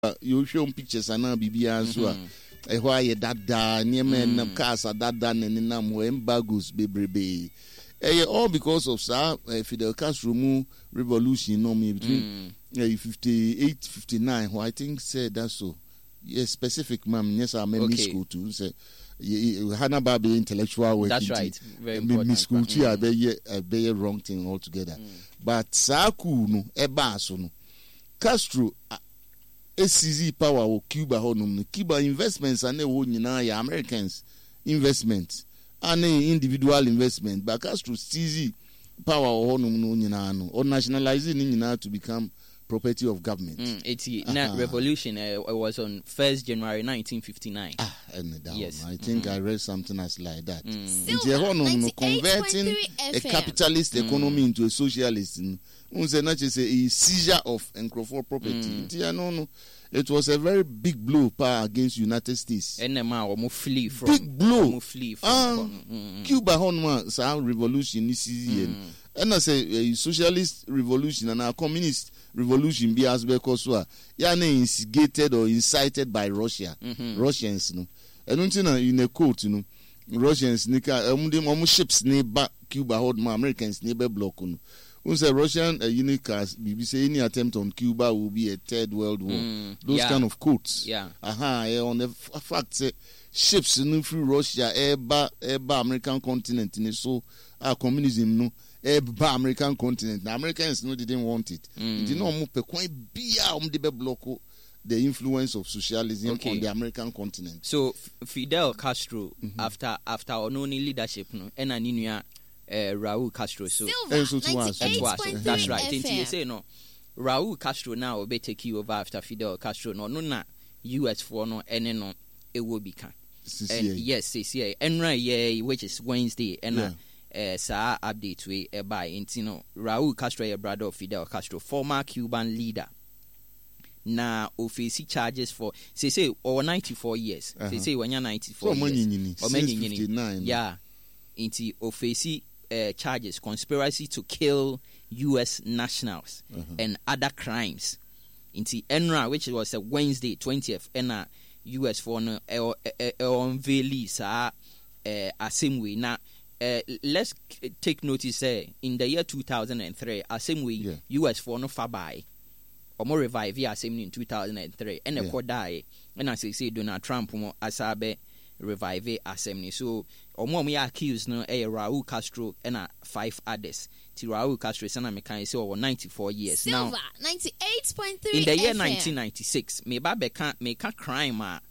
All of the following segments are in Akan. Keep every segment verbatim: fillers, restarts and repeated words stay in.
you show pictures and now be as well. Why you dada, near men, cars are dada, and nam embargoes, baby. All because of Sir Fidel Castro revolution, no me between fifty-eight, fifty-nine, who I think said that's so. Yes, specific, ma'am. Yes, I'm in school too. Say, Hannah Baby intellectual work. That's right. Very important. School too, I be a be wrong thing altogether. But Saku no, Ebaso no, Castro. S C Z power or Cuba honum Cuba investments and they Americans investments and individual investment but Castro C Z power or honum or nationalizing in to become property of government. Mm, it's uh-huh. revolution uh, was on first January nineteen fifty-nine. Ah, and yes. I think mm-hmm. I read something else like that. Mm. It's converting a capitalist mm. economy into a socialist. Unse not just a seizure of Nkrofo property. Mm. It was a very big blow power against United States. And the flee from big blow. Flee from uh, mm. Cuba honma sa revolution this year. And I say a socialist revolution and a communist revolution be as because ya na instigated or incited by Russia. Mm-hmm. Russians, no. And until in a quote, you know, Russians nika um them ships neighbor Cuba hold my Americans neighbor block. No. Once a Russian uh, unique B B C any attempt on Cuba will be a third world war. Mm, Those yeah. kind of quotes. Yeah. Aha, uh-huh, on the f- fact say ships no through Russia eba eba American continent in so our communism no eba American continent. The Americans no didn't want it. Mm. They no mo pe kwan bia om de be block the influence of socialism okay. on the American continent. So Fidel Castro mm-hmm. after after only leadership no ena ninua Uh, Raul Castro, so that's right. You say no, Raul Castro now will be take you over after Fidel Castro. No, no, na U S for no, and no, it will become. Yes, C C A, and right, yeah, which is Wednesday, and uh, sa update we uh, by into no Raul Castro, a brother of Fidel Castro, former Cuban leader. Na office charges for say say or ninety-four years. They say when you're ninety-four so years, or fifty-nine. Yeah, into office. Uh, charges conspiracy to kill U S nationals uh-huh. and other crimes. Into N R A, which was a Wednesday twentieth, and uh, U S for no unveil sa assembly. Now, let's take notice. Uh, in the year two thousand three, assembly yeah. U S for no fabai or more revive assembly in two thousand three, and a yeah. die. And as I say, Donald Trump mo asabe. Revive assembly. So, or more me accused no a Raul Castro and a five others. To Raul Castro, Sana Mekan say over ninety-four years Silver, now. ninety-eight point three in the year F M. nineteen ninety-six, me ba beka make a crime uh,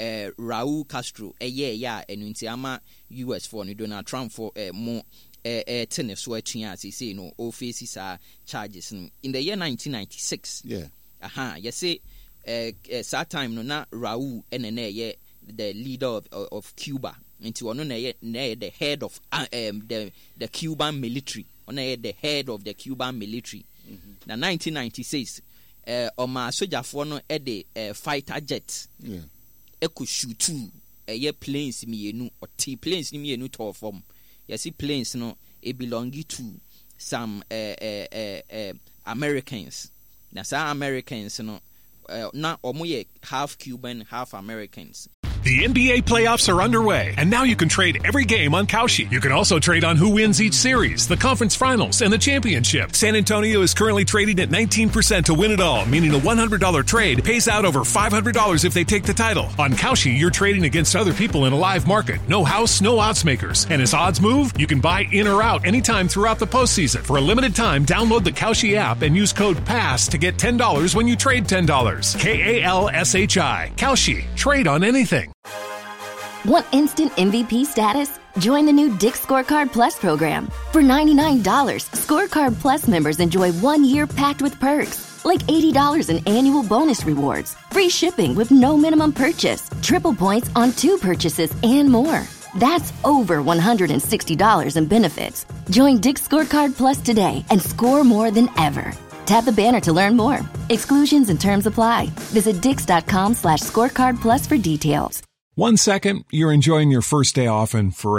Raul Castro a year ya and untiama U S for Donald Trump for uh, more uh, tennis sweating as he say no all faces are charges in the year nineteen ninety-six. Yeah. Aha, you say uh, uh, that time no na Raul and a yeah. The leader of, of, of Cuba into one the head of uh, um, the the Cuban military on the head of the Cuban military. Mm-hmm. Now nineteen ninety-six uh on my soldier for no at the uh, fighter jet yeah e could shoot two uh, yeah planes me no or T planes me no to form you see planes no it belong to some uh, uh, uh, uh, Americans. Now some Americans no uh, now omo half Cuban half Americans. The N B A playoffs are underway, and now you can trade every game on Kalshi. You can also trade on who wins each series, the conference finals, and the championship. San Antonio is currently trading at nineteen percent to win it all, meaning a one hundred dollars trade pays out over five hundred dollars if they take the title. On Kalshi, you're trading against other people in a live market. No house, no odds makers. And as odds move, you can buy in or out anytime throughout the postseason. For a limited time, download the Kalshi app and use code PASS to get ten dollars when you trade ten dollars. K A L S H I. Kalshi. Trade on anything. Want instant M V P status? Join the new Dick's Scorecard Plus program. For ninety-nine dollars, Scorecard Plus members enjoy one year packed with perks, like eighty dollars in annual bonus rewards, free shipping with no minimum purchase, triple points on two purchases, and more. That's over one hundred sixty dollars in benefits. Join Dick's Scorecard Plus today and score more than ever. Tap the banner to learn more. Exclusions and terms apply. Visit dix.com slash scorecard plus for details. One second, you're enjoying your first day off and forever.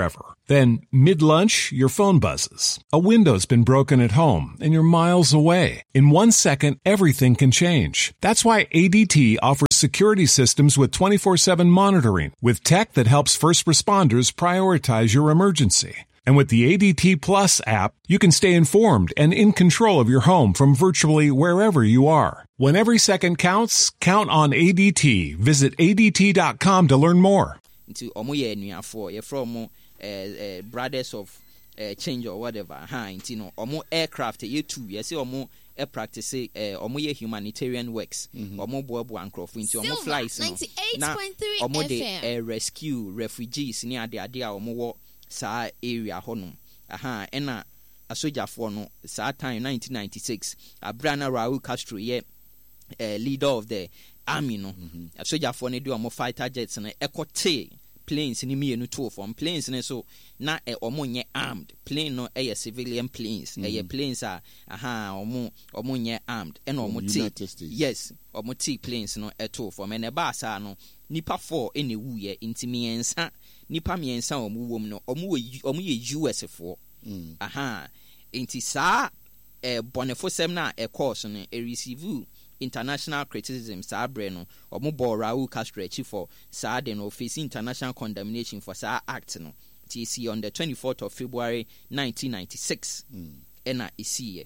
Then, mid-lunch, your phone buzzes. A window's been broken at home, and you're miles away. In one second, everything can change. That's why A D T offers security systems with twenty-four seven monitoring, with tech that helps first responders prioritize your emergency. And with the A D T Plus app, you can stay informed and in control of your home from virtually wherever you are. When every second counts, count on A D T. Visit A D T dot com to learn more. Into Omoye Nuafo, you're from Uh, uh, brothers of uh, change or whatever, ha, you know, omo aircraft, you too, you see, omo air practice, uh, omo ye humanitarian works, omo boy boancroft, into omo flies, now, omo de rescue refugees near the idea, omo sa area honum, aha, ena a soldier for no, sa time nineteen ninety-six, a Brana Raul Castro, ye, uh, leader of the army, no, a soldier for ne do omo fighter jets and a ecote. Planes in the two from planes and so not a omonye armed plane no a civilian planes a planes are aha omo omonye armed and omo yes omo T planes no a two from and a basa no nipa four any wuye inti miensa nipa miensa omo wom no omo omo ye U S for aha inti sa e bonefo sem na e course no e receive international criticism sa breno omo bo Raul Castro chief for sa de no face international condemnation for sa act no T C on the twenty-fourth of February nineteen ninety-six ena isiye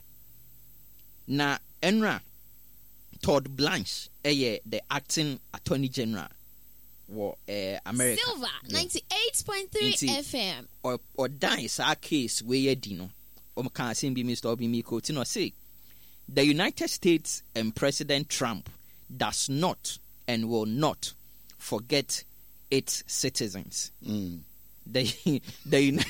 na enra Todd Blanche eye the acting attorney general wo eh America Silver ninety-eight point three F M or or die sa case we ye di no o kan say bi Mister Obimiko ti no say the United States and President Trump does not and will not forget its citizens. Mm. The, the,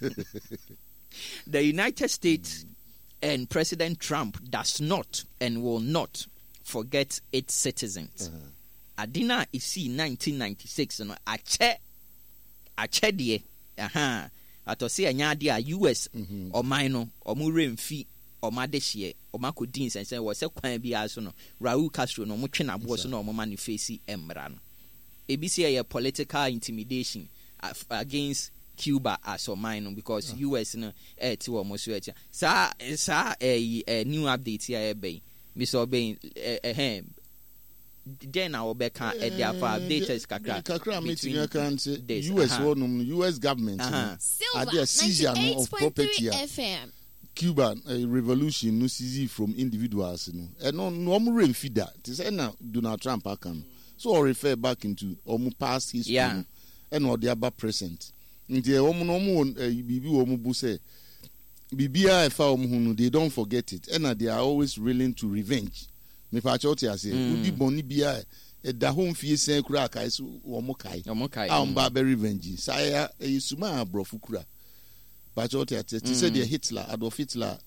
the United States mm. and President Trump does not and will not forget its citizens. Uh-huh. Adina isi nineteen ninety-six no ache ache die aha atosi anya dia U S mm-hmm. o mino o mu remfi o madehye o makodin sense wo se kwan bi aso no Raul Castro no mo twena bo so no mo manifesti emra no ebisi ye political intimidation against Cuba as o mino because uh-huh. U S no e ti wo mo so e sa sa e new update here be Mister Obey eh then our beka e dia for updates kakra kakra meeting you can say U S one U S government are there seizure of property F M Cuban uh, revolution no seize from individuals no e no no mo remfi that it say na Donald Trump akan so I refer back into omo past history yeah. and or the about present nti e omo no mo bibi wo mo bu say bibia e fa omo hunu they don't forget it and they are always willing to revenge me pa choti ase udi boni bia e da home fie sen kura kai so omo kai omo kai a mba be revenge saya e suma abrofu kura pa choti ate ti say the Hitler Adolf Hitler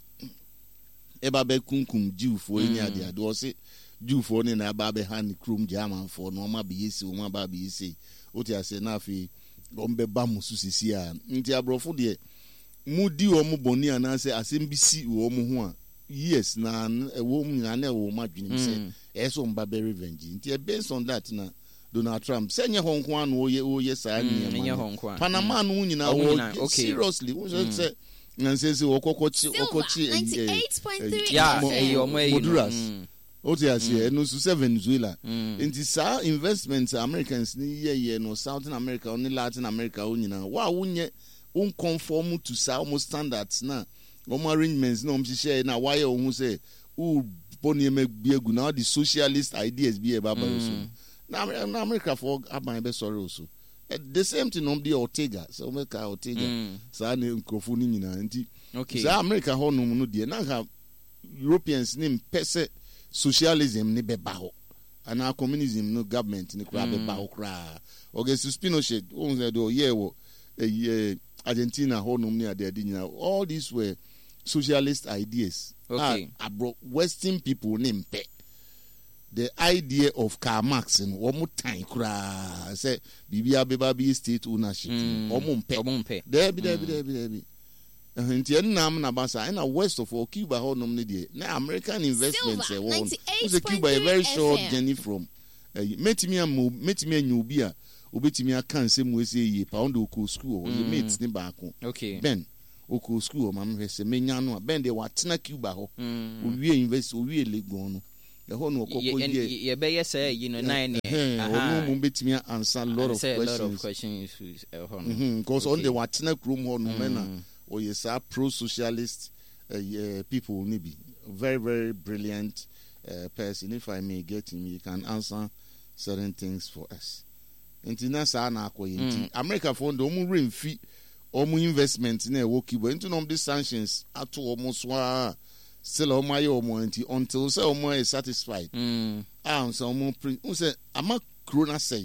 e ba be kunkum Jew for any ade ade o say Jew for ni na ba be han krum German for no ma be yesi o ma ba be yesi o ti ase na afi ombe ba musu sisi a nti abrofu de mudi omo boni ana say asembisi wo mo ho a yes na ewo mu na na wo ma dwene say eso mba be revenge nti based on that na Donald Trump say nye honko an wo ye wo ye sa nye honko Panama no nyina wo seriously wo say na say say okokochi okochi yeah e yo mo Honduras o ti ase no so Venezuela nti sa investments Americans ni ye ye no South America ni Latin America o nyina wa wo nye unconform to sa almost standards na omo arrangements na omsi share na why ohun say u boni emegbegu na the socialist ideas be about so na America for aban be sorry also the same thing on the Ortega so make Ortega sa na nkrofo ni nyina nti okay sa America ho no no de na ha Europeans ni pese socialism ni be ba ho ana communism no government ni kura be ba ho kura Augustus Pinochet on say do ye wo eh Argentina ho no ni ade ade nyina all these were socialist ideas. Okay. Ah, abro Western people name pe. The idea of Karl Marx and one more time kra say bibia beba be state ownership. Omo pe. Omo pe. There be there be there be there be. Nti nam na basa na west of all Cuba ho no ni de. Na American investments e won. So Cuba a very short journey from uh, metimi am metimi anyu bi a obetimi aka nsem we say ye pound oko school or the mates ni baako okay ben oko school o mam hwese menya no ben de watena Cuba ho owie university owie Legon no e ho no okoko ye ye be yes say you know nine eh ono mo betimi answer lot of questions lot of questions e ho no mhm because on the watena krom ho no mena o yes are pro socialist uh, uh, people ni bi very very brilliant uh, person. If I may get him, he can answer certain things for us. Intina sa na akoye nti America for the omu remfi omu investment na ewo kibo into nom the sanctions ato omu so a still omu aye omu nti until say omu is satisfied mm ah so omu un say ama corona say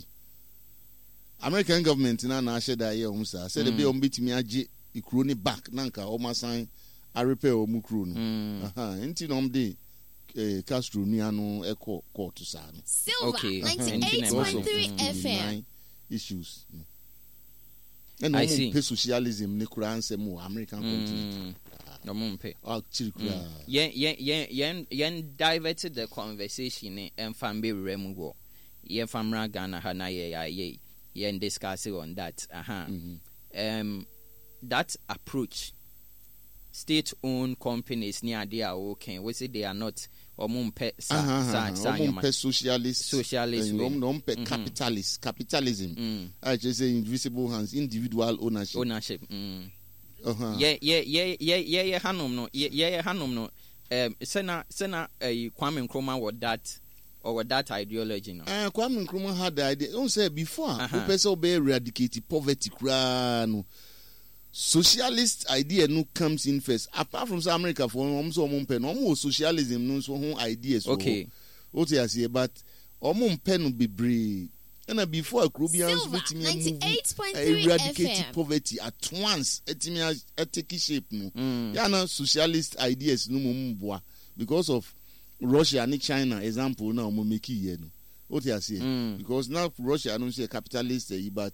American government na na ahye da ye omu sa say the be omu bitimi age ikuro ni back na nka omu asan a repair omu kuro no aha nti nom de eh Castro ni anu eko court sa no Silver Okay. ninety-eight point three F M. Issues no. And I no see. pay socialism ne kura ansem wo American continent. no mumpe Ah chiri kura. yen yen yen yen yen diverted the conversation and family remu go yen famra Ghana ha na ye ye yen discuss on that aha uh-huh. um that approach state owned companies near they are okay we say they are not or mumpe sa sa sa mumpe socialist socialist no mumpe capitalist capitalism I just say invisible hands individual ownership ownership mm. uh-huh. yeah yeah yeah yeah yeah yeah hanom no yeah yeah hanom no um sena sena uh, Kwame Nkrumah with that or with that ideology no uh, Kwame Nkrumah had the idea don't say before uh-huh. who person be eradicate poverty kra no socialist idea no comes in first apart from South America for um so mumpe no um socialism no so who ideas okay what you say but um mumpe no bebre and before Akubians Silver with me ninety-eight point three eradicate F M. poverty at once etimi take shape no mm. ya na socialist ideas no mumboa because of Russia and China example now mo make here no what you say mm. because now Russia no say capitalist but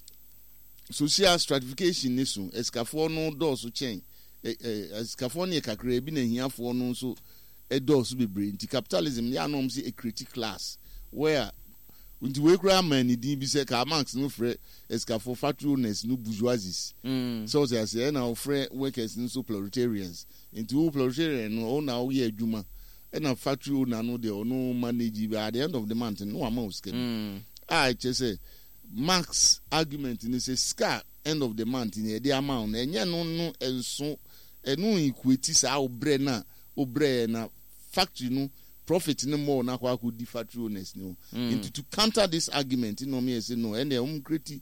social stratification ni so escafo no do so chen escafo ne kakra bi na hiafo no so e do so bebre nti capitalism ya no say a critic class where nti we kra man ni din bi say Karl Marx no frɛ escafo factory owners no bourgeoisies mm. so they say na frɛ workers no so proletarians nti wo proletarian no o na wo ye adwuma e na factory owner no de no manage at the end of the month no amount scale mm. I just say Marx argument in say scar end of the month in the amount enye no no enso enu equity sa obre na obre na factory no profit no more na kwa ku di factory owners no mm. into to counter this argument no me say no and um create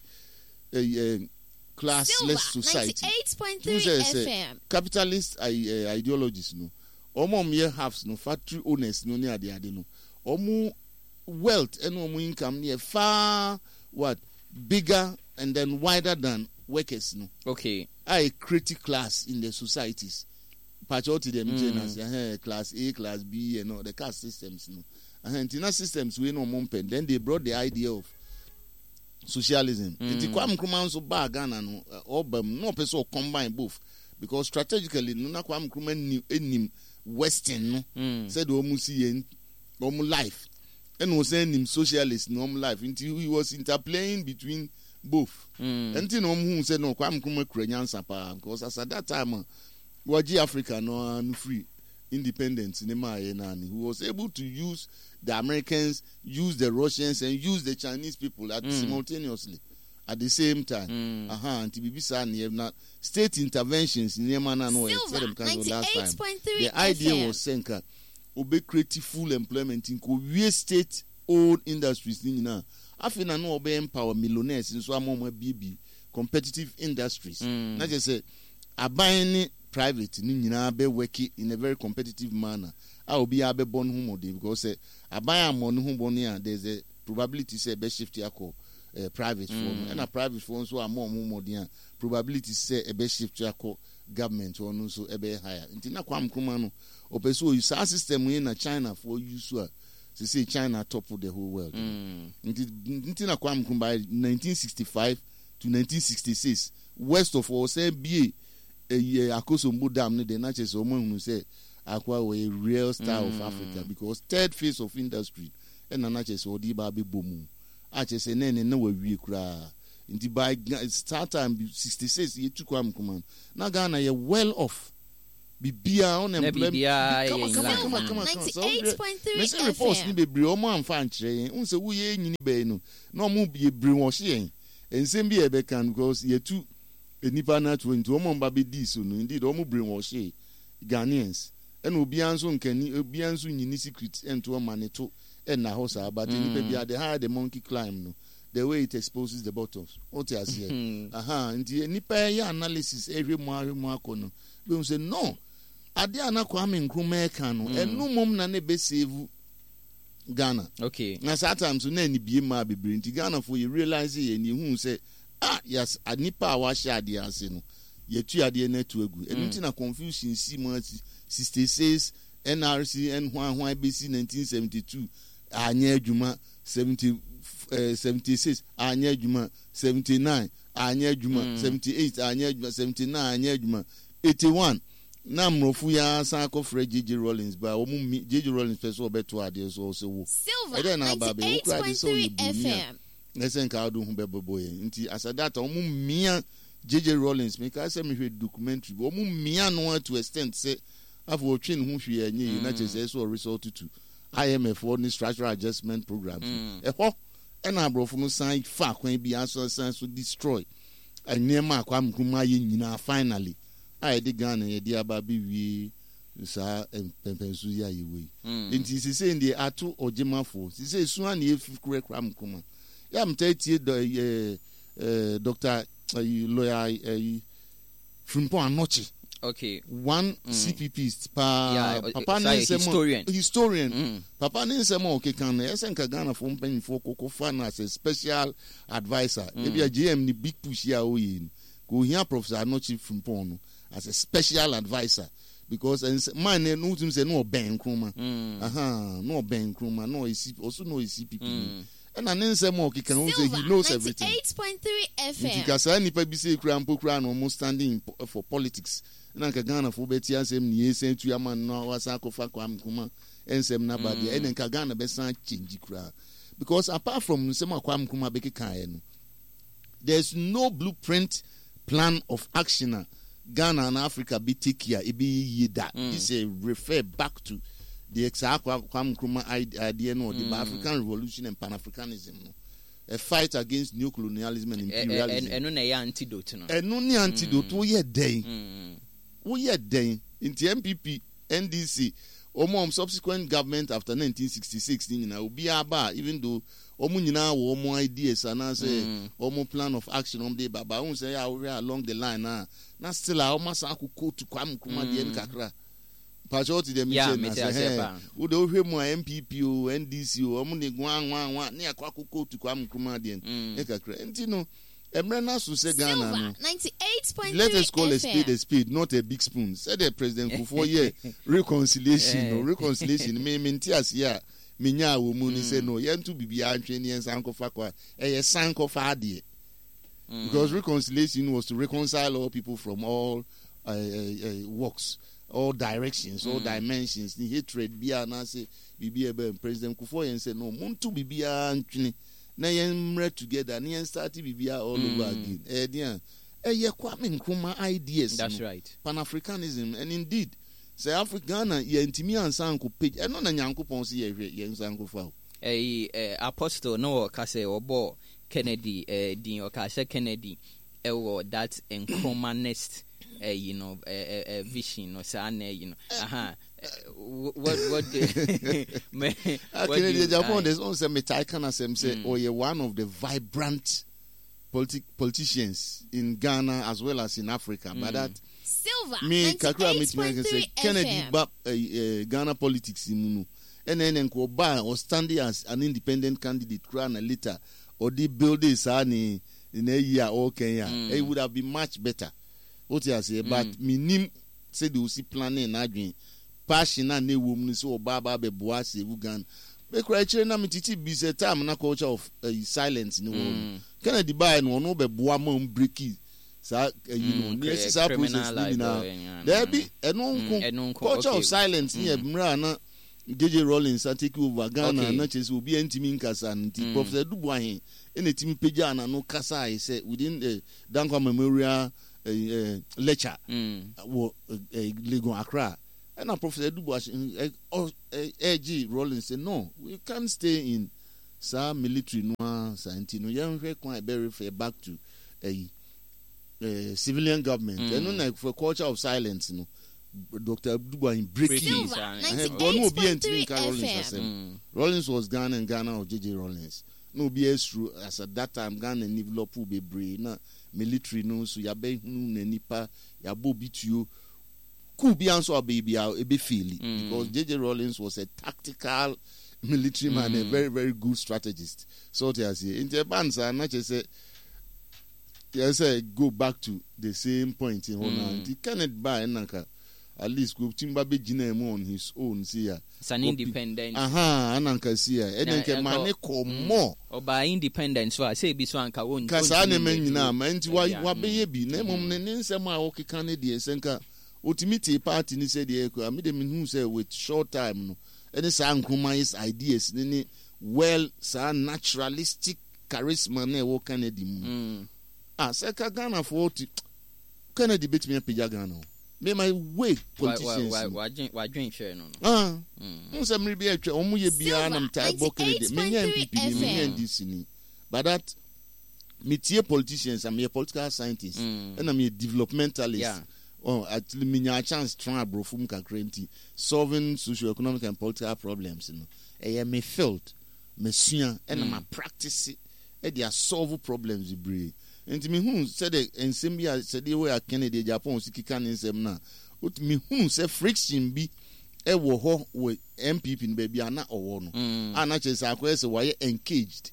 a classless society ninety-eight point three F M. Capitalist uh, ideologies no omo me halves no factory owners no ni ade ade no omo wealth and omo income near far what bigger and then wider than workers no okay a critic class in the societies patriotic them mm. as uh, class A class B and all the caste systems no and uh, systems we no mumpen then they brought the idea of socialism mm. the Kwame Nkrumah so ba Ghana no obam no person combine both because strategically no na Kwame Nkrumah ni enim western no mm. said omu see omu life and was saying socialist no life until he was interplaying between both mm. until no who said no Kwame Nkrumah krenyansa pa because as at that time waji Africa no no free independence in my nani who was able to use the Americans, use the Russians and use the Chinese people at mm. simultaneously at the same time mm. aha until bibisa na not state interventions in Yemana no said them kind of last time the idea F M was senka obe create full employment in ko we state owned industries ni na afina no obe empower millionaires nso amoma bibi competitive industries mm. na just say aban private ni nyina be work in a very competitive manner a obi abe born hu mode because say aban amon hu born ya there's a probability say be shift yakọ uh, private mm. phone and a private phone so amon hu mode ya probability say e be shift yakọ government one so e be higher nti na Kwame Nkrumah no opeso use our system in na China for use so say China top of the whole world mm. nti nti na Kwame Nkrumah by nineteen sixty-five to nineteen sixty-six west of all say be a Akosombo Dam ne de na che so mo hu say akwa we a real star mm. of Africa because third phase of industry and na che so di ba be bomu a che se ne ne na wa wie kura nti by start time sixty-six ye tukwa mkuma na Ghana ye well off bibia on employment come on come on come on ninety-eight point three F M reports ni bebre omo amfa nkyere un se wo ye nyini be no na omo be bre wo hye ensem bi e be kan because ye tu enipa na twenty omo mba be di so no indeed omo bre wo hye Ghanaians ena obi anso nkani obi anso nyini secret ento o maneto ena ho sa but enipa bia the higher the monkey climb no the way it exposes the bottles what you say aha nti enipa ya analysis ehwe mu ahwe mu akono be say no ade anakwa me nkruma ka no enu mom na ne be save Ghana okay na sometimes na ni bie ma bebre nti Ghana for you realize ye ni hu say ah yes anipa wa sha ade ase no ye tu ade na tu egu enu ti na confusion si mo sixty-six N R C and hwan hwan B C nineteen seventy-two anya adwuma seventy seventy-six anya adwuma seventy-nine anya adwuma seventy-eight anya adwuma seventy-nine anya adwuma eighty-one na mrofu ya san ko Fred J J Rollins ba omu J J Rollins person obeto ade so so wo Silver ninety-eight point three F M nesen ka do hu bebobo ye nti asadata omu mia J J Rollins me ka say me hwe documentary omu mia no to extent say afo twin hu hwe anye na che say so result to I M F for the structural adjustment program e ho e na abrofo no san fa kwan bi aso san so destroy anyema akwa mkuma ye nyina finally I di Ghana ye di aba bi wi sa pempensu ya yewe nti se se ndi atu ojemafo se se su an ye fikure kra mkuma ya mtatie do eh Doctor lawyer Frimpong Anochi okay one mm. C P P pa yeah, papa sorry, nsemo historian historian mm. papa nsemo okay kan esen ka Ghana for mpany for koko fan as a special advisor mm. e bia J M ni big push ya o yin go hear Professor Anochi Frimpong as a special advisor because man no tum say no ben kroma mm. aha no ben kroma no is also no is C P P mm. and an nsemo okay kan say he knows everything ninety-eight point three F M because any pa bi say kra mpo kra no mo standing for politics na nka Ghana fo beti asem ni esen tu yaman no wasa kofa kwa mkuma ensem na ba dia enen ka Ghana be san change kra because apart from nsem akwa mkuma be kekae no there's no blueprint plan of action Ghana and Africa be take here e be yida this a refer back to the exact kwa mkuma idea no the African Revolution and Pan-Africanism no a fight against neo-colonialism and imperialism eno na ya antidote no eno ni antidote wo ye den wo ye den inti M P P N D C omo subsequent government after nineteen sixty-six ni na obi aba even though omo nyina wo omo ideas and say omo plan of action on dey baba won say ya along the line na na still a omo san akoko to kwam kuma de nkakra patriotic dem say na say wo de ohwe mu M P P o N D C o omo ne gwan gwan gwan na akwa akoko to kwam kuma de nkakra enti no Emre na so say Ghana no ninety-eight point three let us call a spade a spade not a big spoon said the president Kufuor here reconciliation no reconciliation me menti asia menya wo mu ni say no yentu bibia antwe ni ensan kofa kwa eh san kofa ade because reconciliation was to reconcile all people from all uh, uh, uh, walks all directions all dimensions the hatred bia na say bibia be president Kufuor yen say no muntu bibia antwe na yen together na yen start bibia all mm. over again eh dia eh ye kwame nkruma ideas that's no. right Pan-Africanism and indeed say Africana ye ntimi ansan ko page eh no na nyankopon se ye hwe ye nsan ko fa eh eh apostle no ka say obo Kennedy eh din o ka say Kennedy eh wo that encromanist eh you know eh, eh vision or say you know aha Uh, what what me actually the Japan there's also me I can say mm. oh you're one of the vibrant politi- politicians in Ghana as well as in Africa mm. but that Silver me kakra me say Kennedy ba uh, uh, Ghana politics imuno and then enko ba or standing as an independent candidate crown later or the building sa ni in a year or Kenya mm. it would have been much better what you say mm. but minim say they will see planning na adwin passion na ne wom ni so baba be boa save Ghana be kra chire na mititi bi se time na culture of uh, silence ni wo Kennedy buy no no be boa ma breaki sa uh, you know necessary process ni na there be eno nko culture of silence ni emra na J J Rollins take over Ghana Okay. na chese obi antimi nkasa nti Mm. Professor Duboahin ene timi peja na no kasa I say within the Dankwa Memorial uh, uh, lecture Mm. wo uh, uh, Legon Accra. And now Professor Duboahin uh, uh, uh, J Rollins say no, we can't stay in sa military no science no yan hwe kwan be refer back to a uh, civilian government. Mm. And no like for culture of silence no. Doctor Duboahin breaking. Breaking. Silver Eh, ninety-eight point three Rollins F asem. Mm. Rollins was Ghana and Ghana or J J Rollins. No be true as at that time Ghana develop be brave na military no so ya be hunu na nipa ya bo bitu could be answer baby e be feel Mm. because J J Rollins was a tactical military man, a Mm. very, very very good strategist. So they say in Japan sir na say yes go back to the same point in Hona. Mm. The Kenneth Ba nanka at least go timba be gina him on his own see ya. It's an independent. Aha, ananka see ya. And then ke Na- mane ko more. Oba independent so I say bi so anka won. Kasa ne men nyina ma nti wa Yeah. wa be ye bi na mom ne nsem a okeka ne de senka ultimate party ni say de ko me de me hu say with short time no any sa compromise ideas ne ne well sa naturalistic charisma na e wo Kennedy mu. Mm. Ah seka Ghana for Kennedy bit me pija Ghana. Me my way politicians. Wa wa wa dwen share no. Ah. Mm. Mo say me be atwa omo ye bia na mta bo Kennedy. Me nya M P P ni me nya N D C ni. But that me tie politicians, I'm a political scientist Mm. and I'm a developmentalist. Yeah. Oh, at me nya chance try brofum kakrenti solving socio-economic and political problems, you know. E me felt me sua and Mm. my practice e dey solve problems bre. Enti me hu said the ensem bia said the way Kennedy Japan sikika nsem na. Ot me hu say friction bi e wo ho we M P P no ba bia na owo no. Mm. Ana chese akwese why engaged.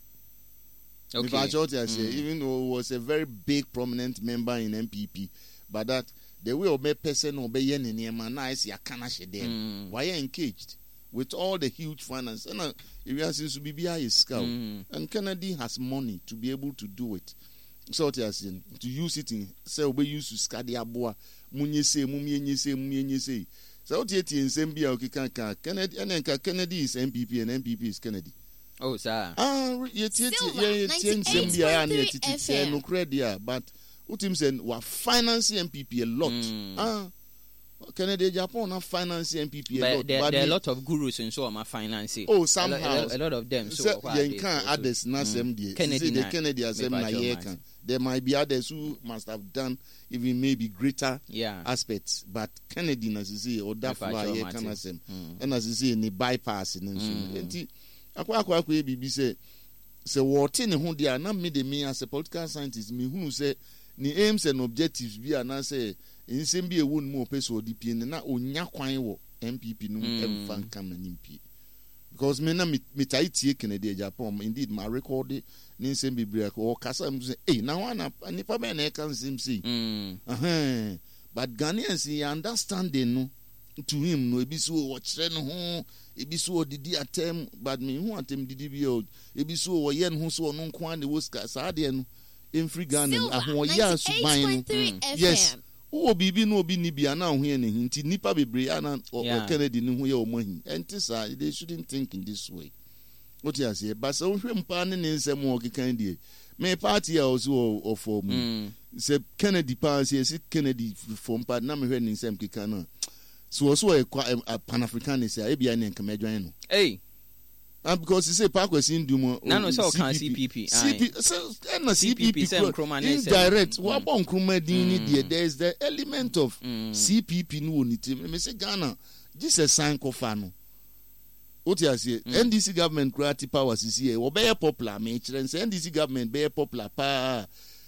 Okay. If I thought I say, Mm. even though he was a very big prominent member in M P P, but that the way of me person obey yen in yema na is ya kana she there. Mm. Why engaged with all the huge finance? And uh, if you are since B B I is scout, Mm. and Kennedy has money to be able to do it. So what I saying to use it in say obey use to scadi aboa munye say mumye say mumye say. So what you in same be okay can Kennedy and then Kennedy is M P P and M P P is Kennedy. Oh sir. Ah, ye tie Silver, ye tie nsem bia na ninety-eight titi point tie three no credit but utim say wa finance M P P a lot. Mm. Ah, Kennedy Japan na finance M P P a But lot. there, but there are a the- lot of gurus and so on my financing. Oh, A lo- somehow. a, lo- a lot of them. So Say what yen they- can so- others na Mm. sem die. Kennedy the na- Kennedy asem na Mepacho ye man. can. There might be others who must have done even maybe greater Yeah. aspects, but Kennedy na say or that Mepacho fly ye man can too. asem. Mm. And as say ni bypass ne so. Mm. Enti akwa akwa akwa bibi say sɛ wɔte ne ho deɛ a na me de me as a political scientist mehunu sɛ ne aims and objectives bi anaasɛ nsɛm bi ɛwɔ no mu ɔpɛ sɛ ɔde pie no na ɔnya kwan wɔ M P P no mu Mm. ɛmfa nka n'anim pie because me na metae tie Kennedy Japan indeed ma record ne nsɛm bebree a ɔkasa mu sɛ ei na ho ana nipa bɛɛ na ɛka nsɛm sei Mm. Ahem. But Ghanaians yɛ understanding no to him no ebi so wɔkyerɛ no ho ebi so ɔdidi atɛm but me hu atɛm didi bi o ebi so wɔyɛ no ho so ɔno nko ara na ɛwɔ sika saa adeɛ no ɛmfiri Ghana no Silver ahoɔyɛ asuban no ninety-eight point three Mm. yes F M. wowɔ biribi na obi ni bi ana ho yɛ ne hi nti nipa bebree ana ɔ- Yeah. ɔ- Kennedy ne ho yɛ ɔmo ahi ɛnte saa they shouldn't think in this way wote aseɛ but sɛ wohwɛ mpa ne ne nsɛm a ɔkekan deɛ me party a ɔso wɔ- ɔfɔ mu Mm. sɛ Kennedy paa sɛ yɛsi Kennedy fɔm pa na mehwɛ ne nsɛm keka no a so wɔ so wɔ ɛkwa- ɛ- pan-africanist a ebia ne nkama adwan no Hey. Ah, because sɛ pa akwasi ndu mu Na no sɛ ɔka C P P, C P sɛ ɛna C P P C P P sɛ nkruma ne nsɛm. indirect Mm. wabɔ nkruma din ne deɛ there is the element of Mm. C P P no wɔ ne tirim me sɛ Ghana gye sɛ san kɔfa no wote aseɛ N D C government koraa te power sisi yɛ wɔbɛyɛ popular mekyerɛ sɛ N D C government bɛyɛ popular paa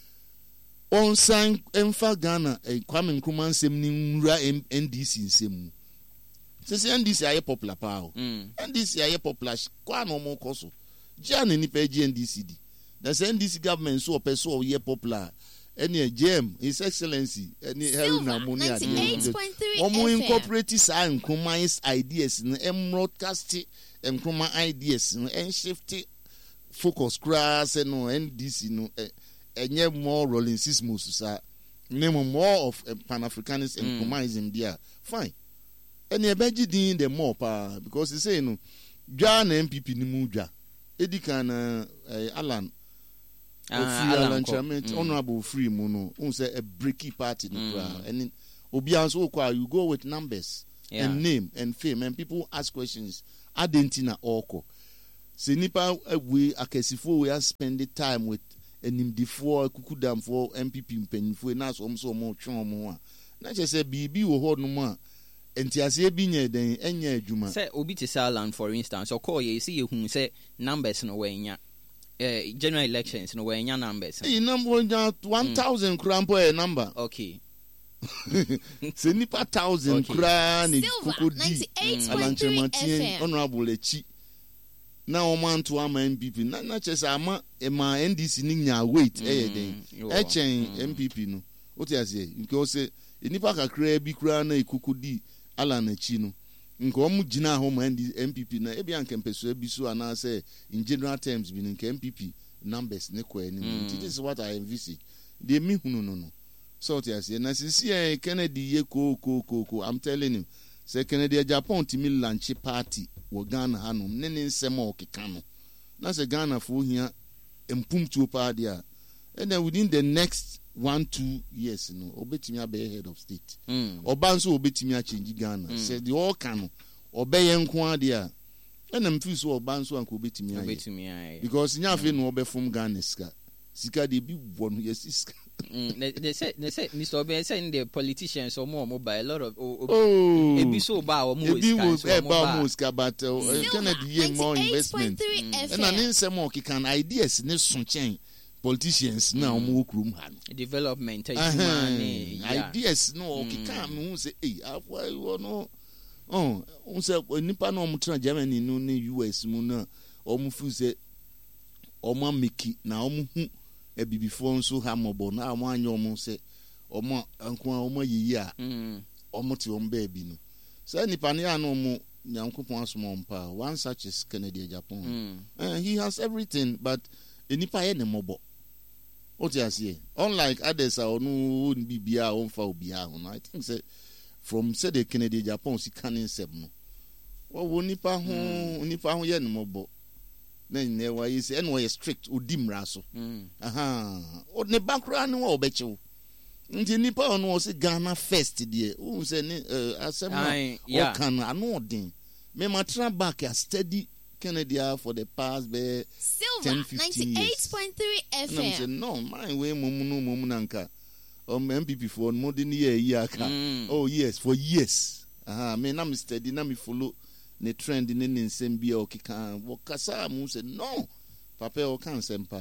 ɔnsan ɛmfa Ghana eh, Kwame Nkrumah nsɛm ne nwura M- N D C nsɛm mu sisi N D C ayɛ popular paa o Mm. N D C ayɛ popular kwa na ɔmo kɔ so gya ne nipa agye N D C di na sɛ N D C government so ɔpɛ so ɔyɛ popular ɛne J M His Excellency ɛne Harry Silver Namu ne adeɛ ninety-eight point three ɔmo F M. incorporate saa Nkrumah's ideas no ɛmroadcast Nkrumah ideas no ɛnshifte focus koraa sɛ no N D C no ɛ ɛnyɛ more Rollinsism saa ne mo more of eh, Pan-Africanist Nkrumahism deɛ fine and you beji din the more pa because he say no dwa na M P P ni mu dwa edi kan Alan Ah, Alan Alan Chairman mm. honorable free mu no un say a breaky party no kra and obi anso kwa you go with numbers Yeah. and name and fame and people ask questions adentina oko se nipa we akasifo we spend the time with enimdifo kukudamfo M P P mpanyifo na so omso mo twon mo a na che say bibi wo ho no mo a entiase bi nya den enya adwuma say obi to Alan for instance or call you see you say numbers no we nya eh general elections no we nya numbers e number nya one thousand krampo e number okay se nipa one thousand Okay. kra ni Silver kokodi ninety-eight point three alanchematien F M. honorable echi na omanto ama M P P na na che say ama e ma N D C ni nya wait eh den yo. e chen M P P no what you say because say nipa kakra bi kra na ikokodi Alan echi no nke omu gina ho ma M P P na e bia nke mpeso bi so ana say in general terms bi nke M P P numbers ne kwa ni this is what I envisage they me hunu no no so what you say na sisi e Kennedy ye ko ko ko ko I'm telling you say Kennedy Japan timi launch party wo Ghana hanom ne ne nsem o keka no na say Ghana fo hia empumtuo pa dia and then within the next one two years no obetimi abe head of state mm. oba nso obetimi a change Ghana mm. say the all can obeye nko ade a na mfi so oba nso anko obetimi aye obetumi aye because nya afi no obefum Ghana sika sika de bi won yes sika mm. they, they say they say Mister Obi saying the politicians or more mobile a lot of oh, oh ebi so ba o mo ebi wo iska e ba mo sika but uh, Silver Kennedy ye more ninety-eight point investment three F and an M. nsem o kikan ideas ne so chen politicians na omo okrum ha no development uh-huh. yeah. ideas no o kikan me hu say eh afwa you no oh hu say nipa na omo tra Germany no ne U S mu na omo fu say omo meki na omo hu ebibifo nso ha mobo na omo anya omo say omo anko omo yiyi a mm. omo ti omo ba bi no say nipa ne ya no omo nyankopon asomon pa one such is Kennedy Japan Mm. uh, he has everything but enipa ye ne mobo what you say unlike others are no bibia on fa obia no I think say from say the Kennedy Japan si canin seb no wo nipa ho nipa ho ye ne mobo na ne wa yi say no strict odimra so Mm. aha o ne background no obechew nti nipa ono o se Ghana first there who say ne asem Aye, no yeah. o kan ano odin me matra back a steady Kennedy for the past be Silver ten, fifteen ninety-eight point three F and I'm M. saying no mine way mumu no mumu nanka um M P P for more than year year aka Mm. oh yes for years aha me na me steady na me follow the trend in the nsem bia o kika wo kasa mu say no papa o kan sempa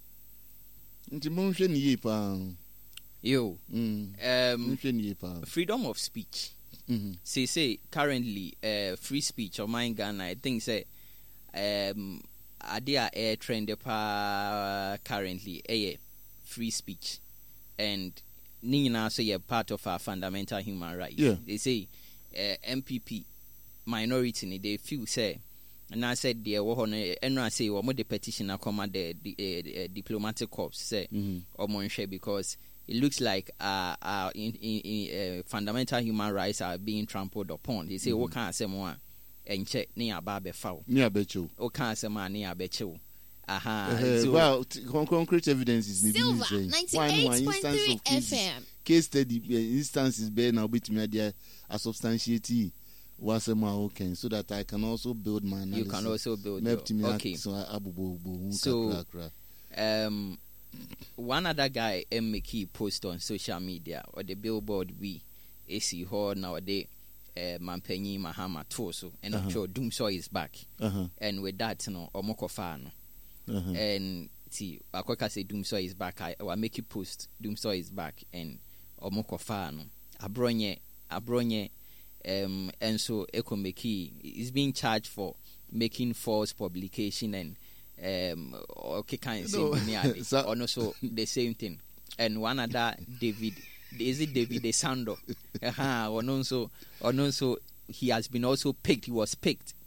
nti mo hwe ni ye pa yo mm um hwe ni ye pa freedom of speech mhm say say currently uh, free speech of mine Ghana I think say um ade a air trend pa currently eh free speech and ni nyina so ye part of our fundamental human rights. Yeah. They say uh, M P P minority ni they feel say and I said there wo no eno say wo mo the petition akoma the, the, uh, uh, diplomatic corps say mhm or monshare because it looks like uh, uh, in, in, in, uh, fundamental human rights are being trampled upon. They say, "What can't say more?" And check ni ababe foul. ni abecho What can't say more ni abecho. Aha. uh, So, well t- con- concrete evidence is maybe Silver saying ninety-eight point three F M. case study uh, instances be now bit me there a substantiate was a okay so that I can also build my analysis. you can also build. Map to me Your, okay. so abubo bu So, kakra kra. Um, one other guy M Miki post on social media or the billboard we A C Hall nowadays. Uh, Mampenyi Mahama Toso and I'm sure Doomsaw is back. Uh-huh. And with that, you know, Omokofano. Uh-huh. And see, Akweka say Doomsaw is back. I will make you post. Doomsaw is back and Omokofano. Abronye, Abronye, um, and so Ekomeki is being charged for making false publication and um, okay, kind of No. same So- or also the same thing. And one other David. Is it David Desando? Uh-huh. Or also, or also, he has been also picked. He was picked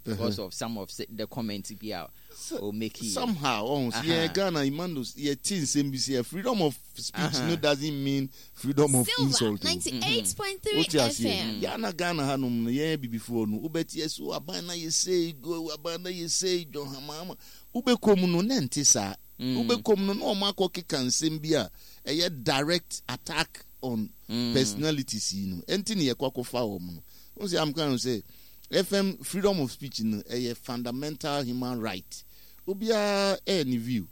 because uh-huh. of some of the comments be out so, or make it somehow oh uh-huh. yeah Ghana Imandos yeah things M B C freedom of speech uh-huh. no doesn't mean freedom of Silver, insult. ninety-eight point three F M. Yeah na Ghana hanum yeah be before no ubeti yesu abana ye say go abana ye say John Hamama ube kom no nante sa ube kom no no ma ko keka nsem bia a direct attack on mm. personalities you know enti ne yakwakofa wo no o say I'm going to say F M freedom of speech no a fundamental human right obia any view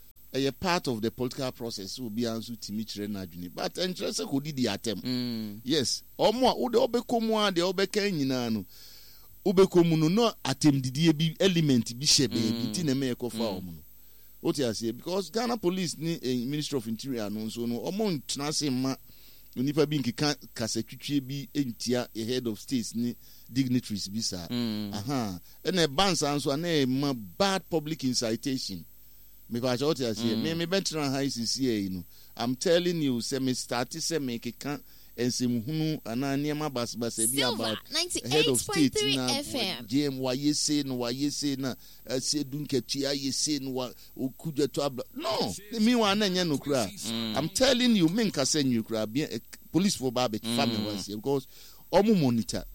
a part of the political process obia nso timi kire na adwene but interest ko di di atem mm. yes omo a wo de obekomu a de obeka nyina no obekomu no no atem didie bi element bi shebe mm. bi ti na me yakofa wo no what you say because Ghana police ni eh, Ministry of Interior no so no omo ntena se ma onipa bi nkeka kasetwetwe bi entia a head of states ni dignitaries bi sa mm. aha and a bansa anso na ma bad public incitation me ba what you say me me betra high C C A you know I'm telling you say me start say me keka ensemhunu ana niema basbas e bi about head of state na J M Y say no why say na say dunketua ye say no okudwa to abla no me wan na nya no kura I'm telling you me nka say you kura police for babe family was because omo monitor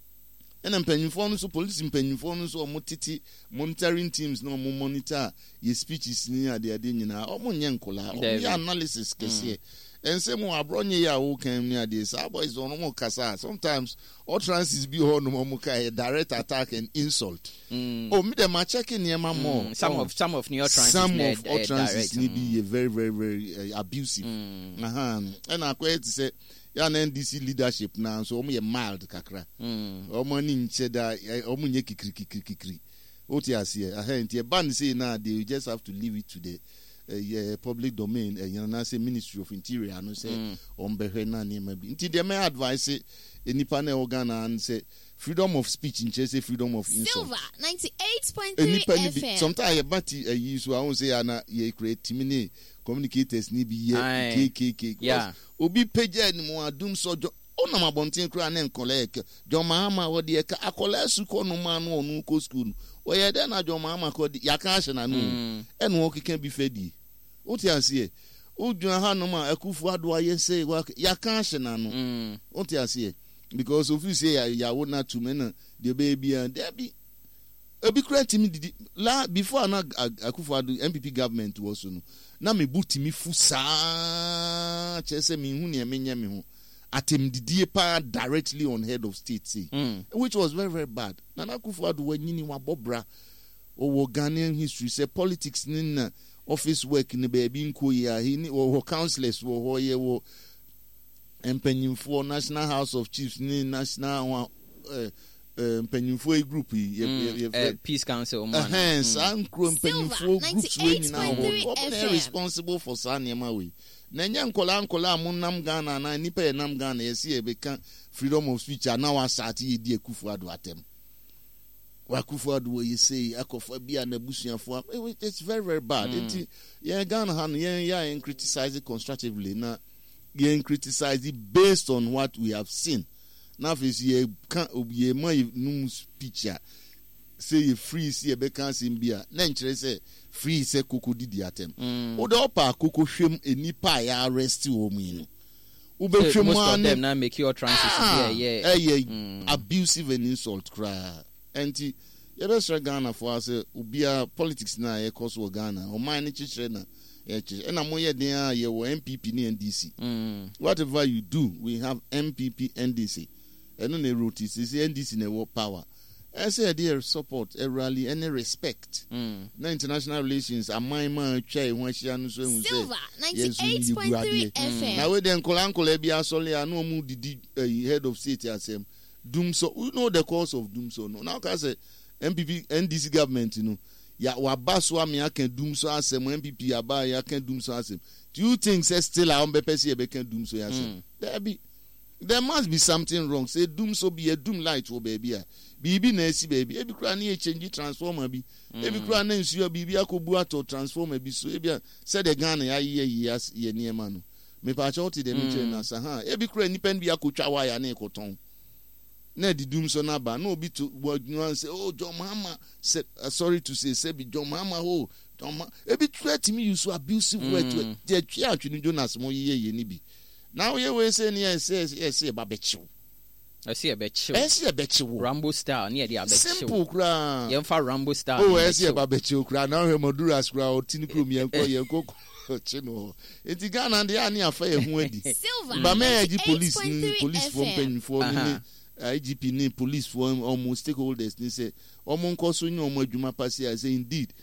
and mpanyimfo no so police mpanyimfo no so omo titi monitoring teams no omo monitor ye speeches ni ade ade nyina omo nye nkola omo analysis kese and say mo abronye ya wo kan ni ade sa boys on mo kasa sometimes all trances be ho no mo kai direct attack and insult mm. oh me dem checking niema more mm. some oh. of some of new trances some led, of all uh, trances need mm. be very very very uh, abusive mm. aha and I quite say ya na N D C leadership na so omo ye mild kakra mm. omo ni nche da omo nye kikiri kikiri kikiri oti asie aha ntie ban say na they just have to leave it to the Uh, yeah, public domain uh, you know say Ministry of Interior no say on behwe na niema bi nti dey my advice enipa na organa and say freedom of speech in say freedom of insult. Silver ninety-eight point three F M. Sometimes you but uh, you so I won't say ana ye create mini communicators ni bi ye K K K yeah obi page ni mo adum so ona mabontin kra na nkolek John Mahama wo de ka akola su ko no ma no onu ko school o ye de na John Mahama ko ya ka hye na no eno okike bi fedi o ti anse o dun ha no ma akufu ado aye say ya ka hye na no o ti anse because of you say ya wo na to me na de baby and there be ebi kra timi didi la before na akufu ado M P P government was no na me butimi fu sa chese me hu ne me nya me hu atem didie pa directly on head of state say mm. which was very very bad. Nana Akufo-Addo wanyini wa bobra o Ghanaian history say politics ni na office work ni baby nko ya he ni o councillors wo ho ye wo empanyimfo National House of Chiefs ni national uh, empanyimfo uh, group ye, mm. ye, ye, uh, Peace Council man eh san kro empanyimfo groups we ni na ho responsible for sanema we na nya nkola nkola amunam Ghana na nipa ye nam Ghana ye si e beka freedom of speech na wa start ye di Akufo-Addo atem wa Akufo-Addo ye say akofa bia na busuafo it's very very bad mm. it ye Ghana han ye ya criticize it constructively na ye criticize it based on what we have seen na face ye kan ye ma num speech ya say ye free see e beka simbia na nkire say free say koko didi atem o de opa koko hwem enipa ya arrest wo mu no u be hwem an them na make your trances yeah yeah eh yeah abusive and insult cry enti ye be sure Ghana for say ubia politics na ye cause wo Ghana o man ni chichire na ye chichire na mo ye den a ye wo M P P ni N D C whatever you do we have M P P N D C eno na route say N D C na wo power. I say dear support a rally any respect. Mm. Na international relations a my man chai when she anu so say Silver ninety-eight point three F M. Na we den kola nkola bia sole anu mu didi uh, head of state asem doom so we know the cause of doom so no. Now ka say M P P N D C government you know ya wa baso am ya can doom so asem M P P aba ya can doom so asem. Do you think say still a on be person e be can doom so asem? There be there must be something wrong. Say doom so be a doom light wo baby a bibi na esi baby ebi kura na change transformer bi ebi kura na nsuo bibi akobu ato transformer bi so ebi said the Ghana ya ye ye ye niema no me pa cha oti de me na sa ha ebi kura nipa bi akotwa wire na ekoton na di dum so na ba no obi to one say oh John Mahama say uh, sorry to say say be John Mahama oh John Ma ebi threat me use abusive mm. word to the twa atwini Jonas mo ye ye ni bi now ye we say ni say say ba bechiw I see a bechiw I see a bechiw Rambo style near the bechiw simple kra ye fa Rambo style oh I see a ba bechiw kra now he modura kra o tinikro mi enko ye enko chino enti Ghana dey ani afa ye ho adi ba me agi police ni police for pen for ni I G P ni police for almost stakeholders ni say omo nko so nyi omo adwuma pass I say indeed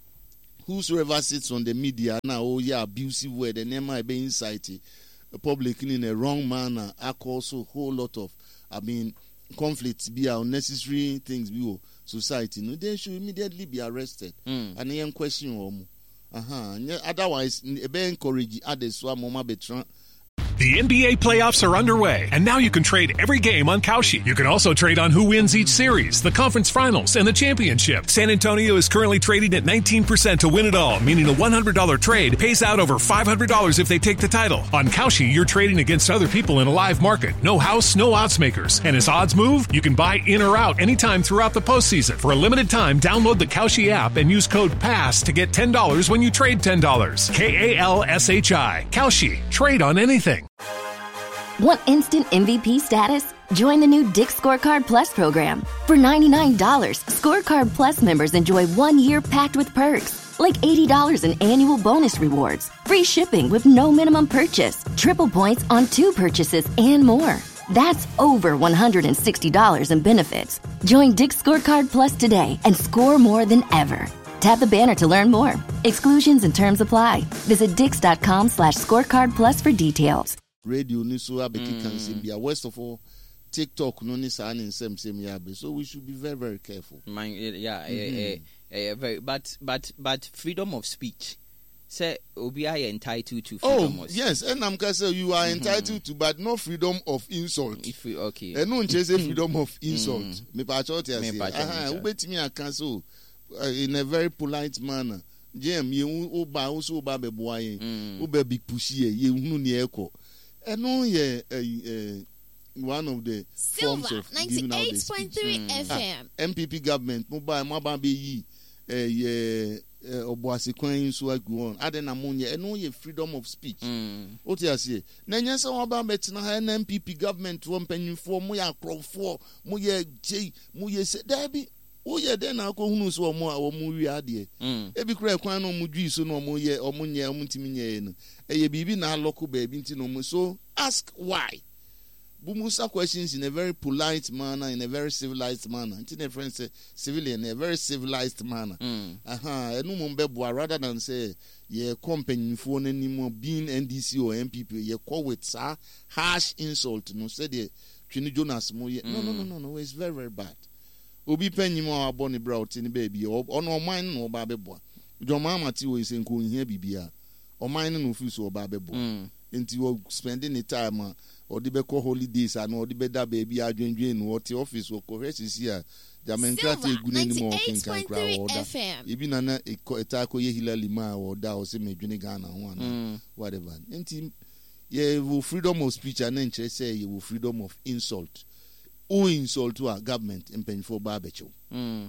whosoever sits on the media now oh yeah abusive word and then might be incite the public in a wrong manner are also whole lot of I mean conflicts be unnecessary things be society no they should immediately be arrested mm. and then question omo aha otherwise e be encourage others so mama betran. The N B A playoffs are underway, and now you can trade every game on Kalshi. You can also trade on who wins each series, the conference finals, and the championship. San Antonio is currently trading at nineteen percent to win it all, meaning a one hundred dollars trade pays out over five hundred dollars if they take the title. On Kalshi, you're trading against other people in a live market. No house, no odds makers. And as odds move, you can buy in or out anytime throughout the postseason. For a limited time, download the Kalshi app and use code PASS to get ten dollars when you trade ten dollars. K A L S H I. Kalshi. Trade on anything. Want instant M V P status? Join the new Dick's Scorecard Plus program. For ninety-nine dollars, Scorecard Plus members enjoy one year packed with perks, like eighty dollars in annual bonus rewards, free shipping with no minimum purchase, triple points on two purchases, and more. That's over one hundred sixty dollars in benefits. Join Dick's Scorecard Plus today and score more than ever. Tap the banner to learn more. Exclusions and terms apply. Visit dix.com slash scorecard plus for details. Radio ni so abeki kan say bia worst of all TikTok no ni sa ni nsem sem ya be so we should be very very careful. Man, yeah, mm-hmm. uh, uh, uh, very but but but freedom of speech say obi are entitled to freedom oh of yes and I'm can say you are entitled mm-hmm. to but no freedom of insult. If we, okay and no say freedom of insult me pa cho te say aha we betimi aka so in a very polite manner jem ye u ba u so ba be boa yen u be big push ye ye hunu ni eko eno ye one of the Silver, forms of ninety-eight point three F M. Ah, M P P government mobile mo ba be yi eh ye oboase kwan so agu on ade na mo ye eno ye freedom of speech o ti ase na nya se wo ba metina ha na M P P government wo mpanyinfo mo ya krofo mo ye jei mo ye se da bi o ye den na ko hunu so omo a omo wi ade e bi kura kwan no mo dwi so no omo ye omo nye omo ntimi nye no e ye bibi na aloko ba bi nti no mo so ask why bumusa questions in a very polite manner, in a very civilized manner. Until the friend say civilian, in a very civilized manner. Mm. Aha, enu mbebwa rather than say ye company phone anymore being N D C or M P P, ye call with sa harsh insult. No say the Trini Jonas mo ye. No, no, no, no, no. It's very, very bad. Obi penny mo aboni brout in baby or no mine no babebwa. John Mama ti we say ko here bibia. O mine no feel so babebwa. Into you spending the time or the beko holidays and or the better baby adwendwen what the office or correct here jamen krate egu ni mo ken kan kra order ibi na na etako ye hilali ma order o se medwene Ghana ho ana whatever enti ye wo freedom of speech and nche say ye wo freedom of insult o insult to our government empenfo ba becho mm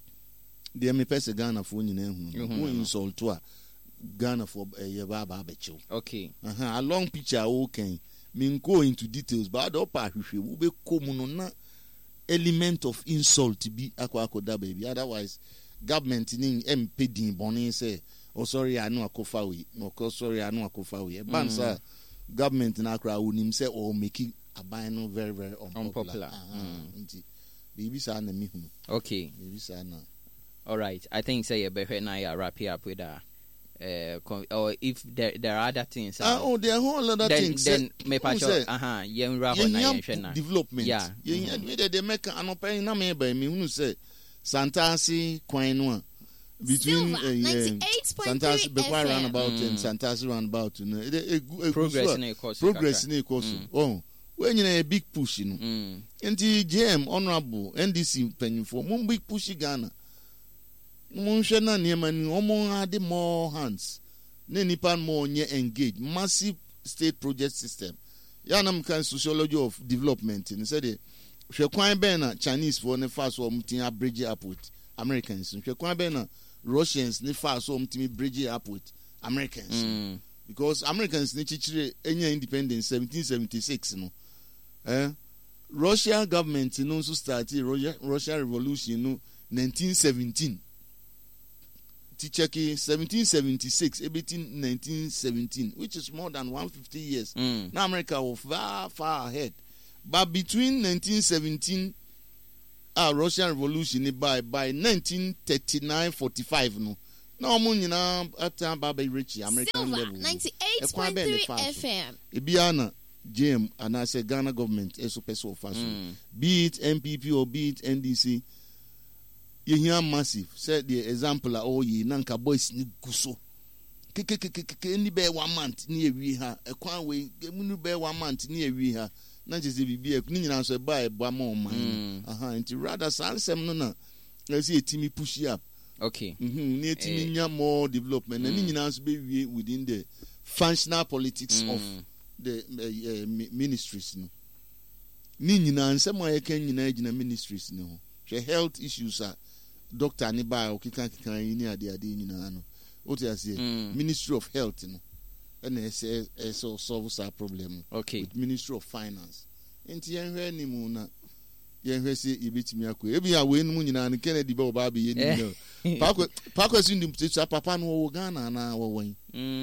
de me pese Ghana fo nyina hu o insult to Ghana for ye ba ba becho okay aha a long picture okay me go into details but up ahwehwe wo be komu na element of insult be akwa akoda baby otherwise government ni empedin boni say oh sorry anu akofa we no sorry anu akofa we ban sir government na akra wonim say or make aban no very very unpopular, unpopular. nti baby sa na me hu okay baby sa na all right I think say you be na ya wrap it up with that. Uh, or if there there are other things, uh, uh, oh, there are whole other then, things. Then me pacho, aha, yen rabo na yen development. Yeah, yen mm-hmm. they make an open na me by me who say Santasi Quainua between uh, Santasi before roundabout mm. and Santasi roundabout. You know, a, a, a, progress in a course. Progress in a course. Oh, when you know a big push, you know, mm. and the G M honorable N D C penny for one big push Ghana. Monshana Niemani, Omo had more hands. Nenipan more near engaged. Massive state project system. Yanam can sociology of development. And said hwe kwan ben na Chinese for ne fa so omtin bridge up with Americans hwe kwan ben na Russians ne fa so omtin bridge up with Americans mm. because Americans ne chichire enya independence seventeen seventy-six no eh Russia government no so started Russia, Russia revolution no nineteen seventeen Ticheki seventeen seventy-six eighteen nineteen seventeen which is more than one hundred fifty years mm. now America was far far ahead but between nineteen seventeen ah Russian revolution by by nineteen thirty-nine forty-five no now mo nyina ata baba rich American Silver, level ninety-eight point three F M Ibiana J M and I say Ghana government eso peso faso mm. be it M P P or be it N D C you hear massive said the example oh ye nanka boys ni guso ke ke ke ke ni be one month ni ewi ha e kwan we munu be one month ni ewi ha na jese bibi e ni nyina so ba e ba mo man aha nti rather sansem no na let's see etimi push up okay mhm ni etimi nya more development na ni nyina so be we within the functional politics mm. of the uh, uh, ministries no ni nyina nsem aye kan nyina agina ministries no she health issues are doctor ni ba o kikan kikan ni ade ade nyina no what you say mm. Ministry of Health no and ese ese solve that problem okay with Ministry of Finance enti yen hwe ni mu na yen hwe se ebetimi akọ ebi a we nu nyina no Kennedy ba oba be ye ni no pakwa pakwa sin dim tsa papa no wo Ghana na wo wen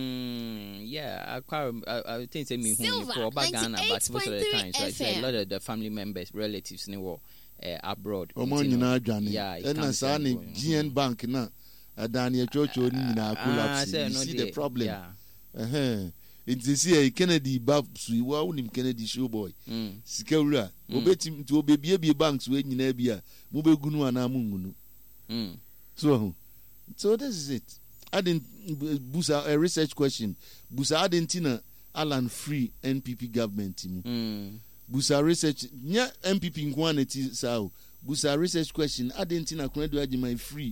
mm yeah I quite I, I think say me hu for oba Ghana but most of the time so it's a lot of the family members relatives ni wo Uh, abroad omo nyina adwane na sa ni G N Bank na adani echocho ni nyina collapse you see the problem yeah. eh it is here Kennedy bab suiwa unim Kennedy show boy mm. sikawura mm. obetim to obebie bie banks we nyina bia mo begunu ana mungunu mm. so so this is it I didn't busa a research question busa adentina Alan Free N P P government mu mm. busa research nya M P P nkwaneti sao busa research question adentina kwedo agima free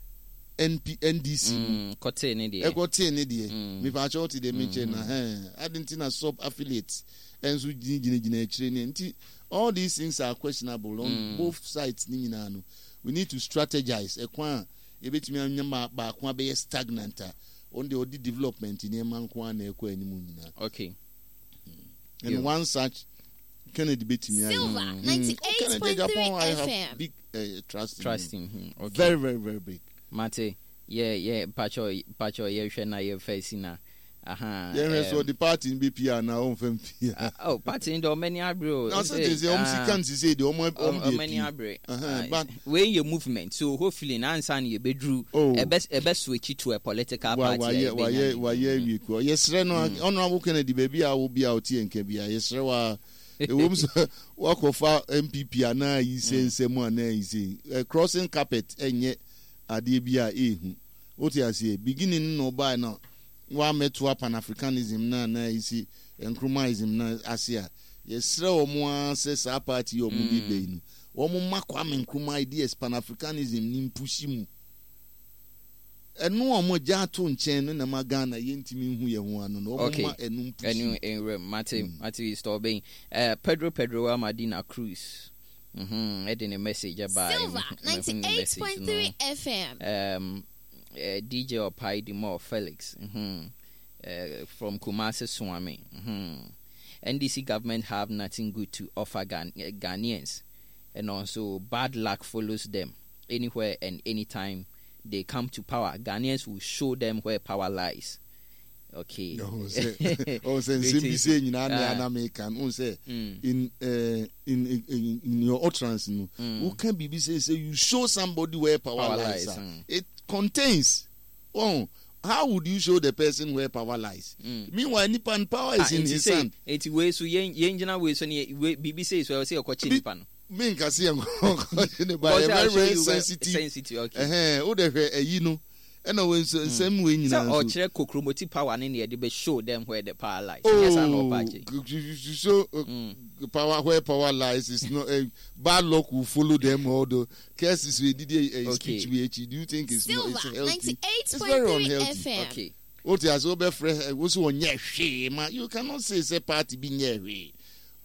N P N D C mm kote ne de e kote ne de me pa cho ti de mention na eh adentina sub affiliates enso gine gine akire ne nti all these things are questionable on mm. both sides ni nyina no we need to strategize e kwa e betimi anyama ba kwa be stagnant on the odi development ni mankwa na e kwa animu nyina okay and yeah. one such Kennedy betimi Silver mm. ninety-eight point three F M big uh, trust trust in him okay very very very big Mate yeah yeah pacho pacho ye hwe na ye face na aha yeah so the party in B P R na on fam oh party in the many abro no so they say um can say the um um many abro but when your movement so hopefully na answer na ye bedru e best e best switch to a political party why why why we ko yesre no honorable Kennedy baby a wo bia oti enka bia yesre wa e wo mso wakofa M P P ana yi sense mu ana yi say crossing carpet enye ade bia ehu oti ase beginning no by now wa meto Pan-Africanism na na isi encromism na asia yesre omo ase sa party omo bi be nu omo makwa Nkrumah ideas Pan-Africanism ni mpushi mu enu omo ja to nchen na magana yentimi hu ye ho anu no omo ma enu mpushi enu enre mate mate store being uh, Pedro Pedro Madina Cruz mhm edin a message about Silver ninety-eight point three F M um Uh, D J Opai More Felix mm-hmm. uh, from Kumasi Swami. Mm-hmm. N D C government have nothing good to offer Ghan- uh, Ghanaians, and also bad luck follows them anywhere and anytime they come to power. Ghanaians will show them where power lies. Okay. Oh, say, oh, say, say, you know, American. Oh, say, in, uh, in, in, in your utterance, no, mm. who can be say, say, you show somebody where power, power lies. lies mm. It contains. Oh, how would you show the person where power lies? Mm. Meanwhile, Nipan power is ah, in his hand. It's way so yen yen way so B B C so I say a Nipan. Me kasi am very very sensitive. Sensitive. Okay. Eh, o de hwe you know. And when same way you know. So or chere kokromoti power ne dey be show them where the power lies. Yes I know party. So power where power lies is not a bad luck will follow them all the cases we did a speech we do you think it's not it's healthy? It's very unhealthy. Okay. What has over friend was one yeah she man you cannot say say party be near we.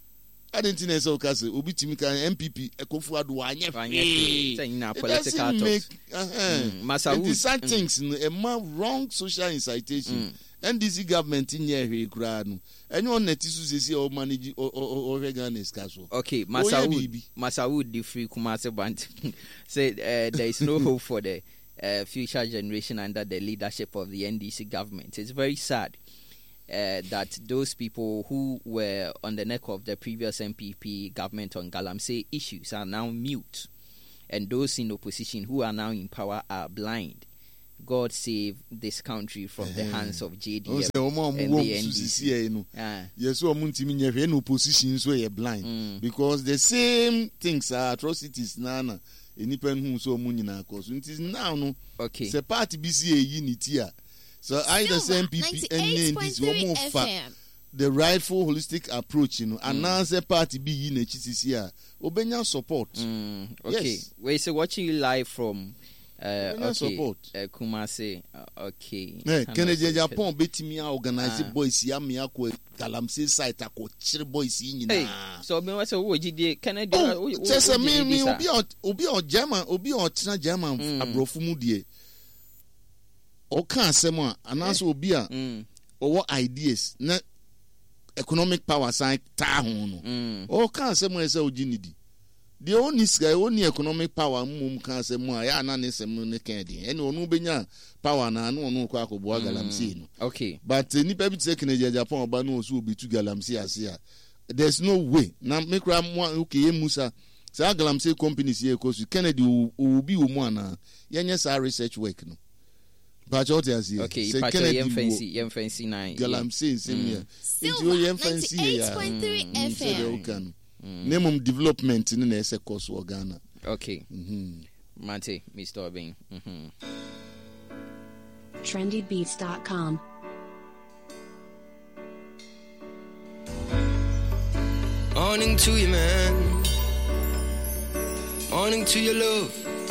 I didn't know so case obi timi kan M P P Akufo-Addo anye Anye say na political make, talks. Uh-huh. Mm, Masawood. It is such things, a man wrong social incitation. Mm. N D C government in here kura no. Anyone that is to say or manage or or Oregon is casual. Okay, Masawood. Masawood the free Kumasi Band said uh, there is no hope for the uh, future generation under the leadership of the N D C government. It's very sad. Uh, that those people who were on the neck of the previous M P P government on Galamsey issues are now mute, and those in opposition who are now in power are blind. God save this country from the hands of J D F and the N D C. Ah. Yes, so in opposition so you're blind mm. because the same things are atrocities nana independent who so money na cause it is now no okay. The party B C A unity. So either the M P P and N D C one more fa the rightful holistic approach, you know, and now the party be in H C C R. Obenya support. Mm, okay, yes. We're so watching you live from uh, okay, support. Uh, Kumasi. Uh, okay. Hey, Kennedy Japan beti me organize ah. boys ya me akọ Galamsey site akọ chire boys yin na. Hey, so me was so G Kennedy. Oh, just me me obi obi o German obi o tena German abrofu mu de. O kan asem a anaso obi a owo ideas na economic power side ta ho no. O kan asem a say ogi nidi. The only sky only economic power mum kan asem a ya na ne sem ne kan di. Ene onu benya power na no onu kwa akọbo Galamsey no. Okay. But uh, nipa bi take Nigeria Japan oba no so obi tu Galamsey ase a. There's no way. Na make ra mo okay Musa. Say Galamsey companies here cause Kennedy will be o mo ana. Yenye sa research work no. But what is here? Okay, say Kennedy yem fancy, yem fancy nine. Galamsey same here. Silver ninety-eight point three F M. Name of development in the S course of Ghana. Okay. Mm-hmm. Mate, Mister Obing. Mm-hmm. trendy beats dot com. Morning to you, man. Morning to your love.